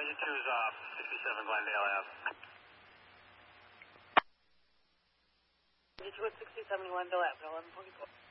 Engine 2 is 67 Glendale Ave. Engine 2 at 67 Glendale Ave, 1144.